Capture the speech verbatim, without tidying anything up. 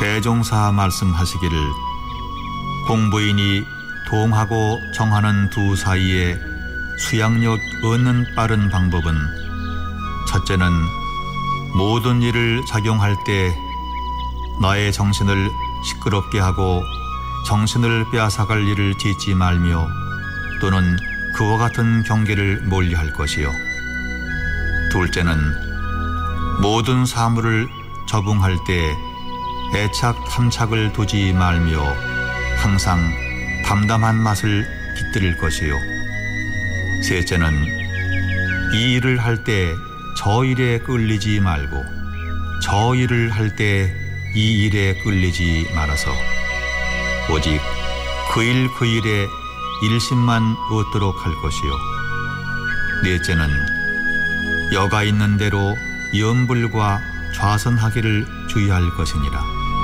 대종사 말씀하시기를 공부인이 동하고 정하는 두 사이에 수양력 얻는 빠른 방법은 첫째는 모든 일을 작용할 때 나의 정신을 시끄럽게 하고 정신을 빼앗아갈 일을 짓지 말며 또는 그와 같은 경계를 멀리할 것이요. 둘째는 모든 사물을 적응할 때 애착 탐착을 두지 말며 항상 담담한 맛을 깃들일 것이요. 셋째는 이 일을 할 때 저 일에 끌리지 말고 저 일을 할 때 이 일에 끌리지 말아서 오직 그 일 그 일에 일심만 얻도록 할 것이요. 넷째는 여가 있는 대로 염불과 좌선하기를 주의할 것이니라.